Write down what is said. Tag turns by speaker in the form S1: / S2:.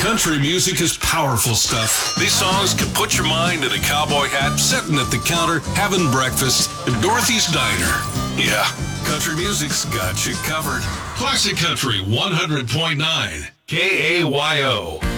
S1: Country music is powerful stuff. These songs can put your mind in a cowboy hat, sitting at the counter, having breakfast at Dorothy's Diner. Yeah, country music's got you covered. Classic Country 100.9 KAYO.